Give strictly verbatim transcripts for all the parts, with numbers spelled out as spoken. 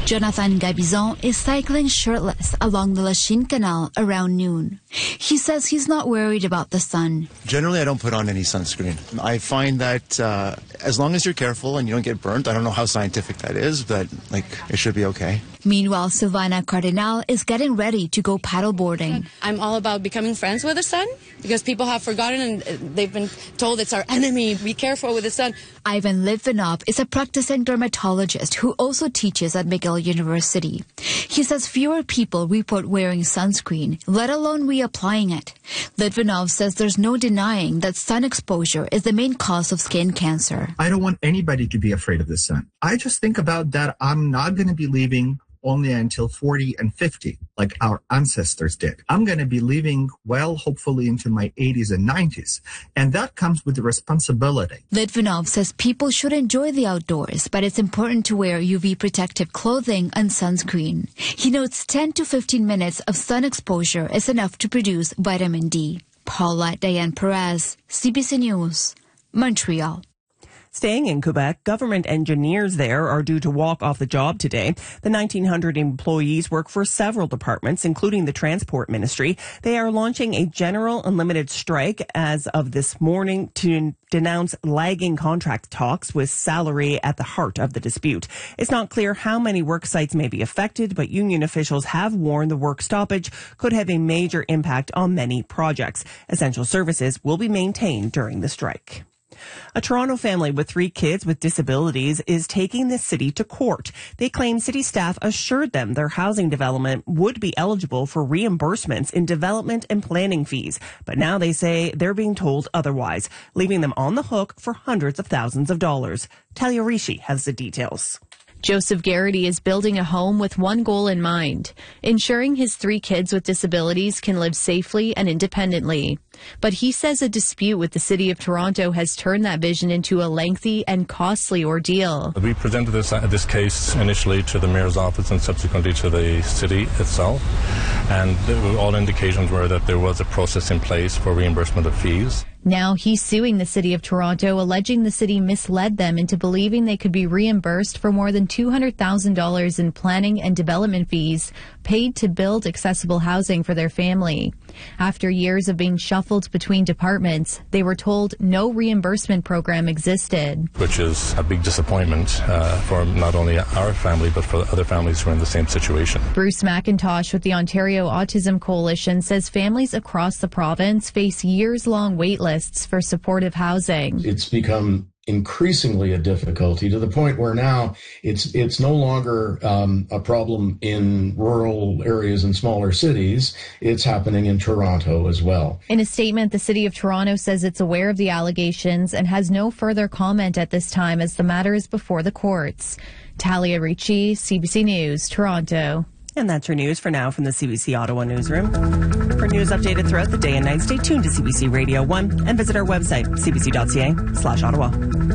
Jonathan Gabizon is cycling shirtless along the Lachine Canal around noon. He says he's not worried about the sun. Generally, I don't put on any sunscreen. I find that uh, as long as you're careful and you don't get burnt, I don't know how scientific that is, but like it should be okay. Meanwhile, Silvana Cardinal is getting ready to go paddleboarding. I'm all about becoming friends with the sun because people have forgotten and they've been told it's our enemy. Be careful with the sun. Ivan Litvinov is a practicing dermatologist who also teaches at McGill University. He says fewer people report wearing sunscreen, let alone reapplying it. Litvinov says there's no denying that sun exposure is the main cause of skin cancer. I don't want anybody to be afraid of the sun. I just think about that I'm not going to be leaving only until forty and fifty, like our ancestors did. I'm going to be living well, hopefully into my eighties and nineties. And that comes with the responsibility. Litvinov says people should enjoy the outdoors, but it's important to wear U V protective clothing and sunscreen. He notes ten to fifteen minutes of sun exposure is enough to produce vitamin D. Paula Diane Perez, C B C News, Montreal. Staying in Quebec, government engineers there are due to walk off the job today. The nineteen hundred employees work for several departments, including the Transport Ministry. They are launching a general unlimited strike as of this morning to denounce lagging contract talks, with salary at the heart of the dispute. It's not clear how many work sites may be affected, but union officials have warned the work stoppage could have a major impact on many projects. Essential services will be maintained during the strike. A Toronto family with three kids with disabilities is taking the city to court. They claim city staff assured them their housing development would be eligible for reimbursements in development and planning fees. But now they say they're being told otherwise, leaving them on the hook for hundreds of thousands of dollars. Talia Rishi has the details. Joseph Garrity is building a home with one goal in mind, ensuring his three kids with disabilities can live safely and independently. But he says a dispute with the City of Toronto has turned that vision into a lengthy and costly ordeal. We presented this, uh, this case initially to the Mayor's office and subsequently to the city itself, and all indications were that there was a process in place for reimbursement of fees. Now he's suing the City of Toronto, alleging the city misled them into believing they could be reimbursed for more than two hundred thousand dollars in planning and development fees paid to build accessible housing for their family. After years of being shuffled between departments, they were told no reimbursement program existed. Which is a big disappointment uh, for not only our family, but for other families who are in the same situation. Bruce McIntosh with the Ontario Autism Coalition says families across the province face years-long wait lists for supportive housing. It's become increasingly a difficulty to the point where now it's it's no longer um, a problem in rural areas and smaller cities. It's happening in Toronto as well. In a statement, the City of Toronto says it's aware of the allegations and has no further comment at this time as the matter is before the courts. Talia Ricci, C B C News, Toronto. And that's your news for now from the C B C Ottawa newsroom. For news updated throughout the day and night, stay tuned to C B C Radio one and visit our website, c b c dot c a slash Ottawa.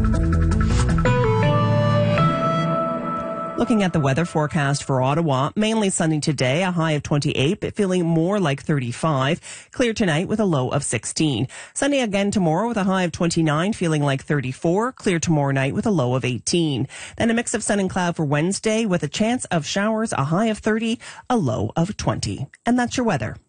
Looking at the weather forecast for Ottawa, mainly sunny today, a high of twenty-eight, but feeling more like thirty-five. Clear tonight with a low of sixteen. Sunny again tomorrow with a high of twenty-nine, feeling like thirty-four. Clear tomorrow night with a low of eighteen. Then a mix of sun and cloud for Wednesday with a chance of showers, a high of thirty, a low of twenty. And that's your weather.